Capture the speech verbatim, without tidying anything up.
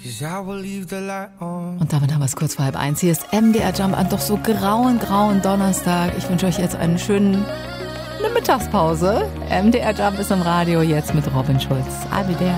Und damit haben wir es kurz vor halb eins. Hier ist M D R Jump an doch so grauen, grauen Donnerstag. Ich wünsche euch jetzt einen schönen, eine Mittagspause. M D R Jump ist im Radio jetzt mit Robin Schulz. Arrivederci.